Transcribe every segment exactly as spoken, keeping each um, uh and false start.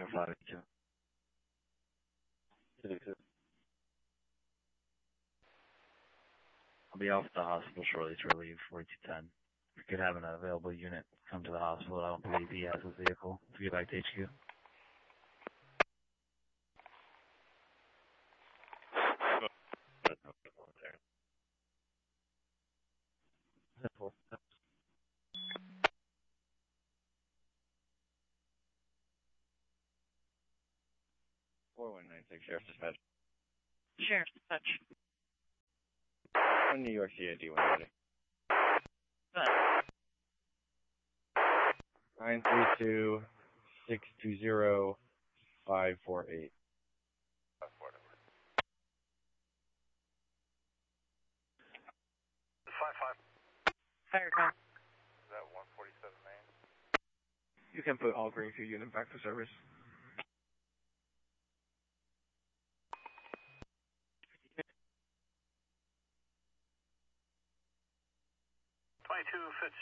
Center five eighty-two. I'll be off at the hospital shortly to relieve forty-two ten. If you could have an available unit come to the hospital, I don't believe he has a vehicle to get back to H Q. four one nine six Sheriff's Dispatch. Sheriff's Dispatch. New York C I D when ready. Good. nine three two, six two zero, five four eight. Five five. Fire call. Is that one forty-seven Main? You can put all Greenfield unit back to service. Twenty-two Fitz.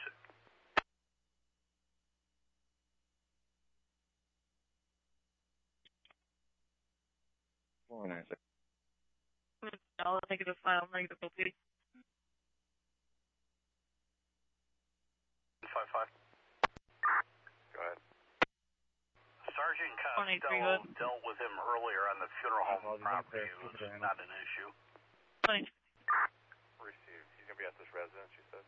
four one nine six. I'll negative file, negative O P. Five five. Go ahead. Sergeant twenty-three Costello good. dealt with him earlier on the funeral home property. It was not an issue. twenty. Received. He's gonna be at this residence, you said?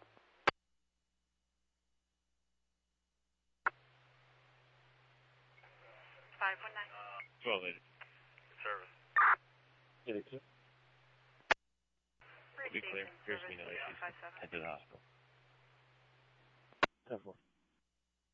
five one nine. twelve eighty. Service. eighty-two. Be clear. Here's me no issues. Head to the hospital. ten four.